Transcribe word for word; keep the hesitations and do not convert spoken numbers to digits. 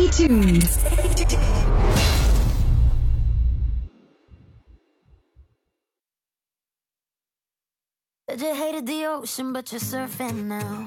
tuned. Said you hated the ocean, but you're surfing now.